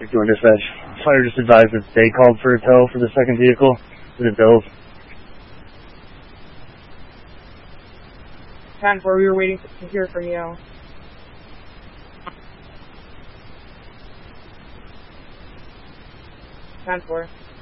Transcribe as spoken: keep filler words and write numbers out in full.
Doing dispatch. Fire just advised that they called for a tow for the second vehicle. Is it Bill's? ten four, we were waiting to hear from you. ten four.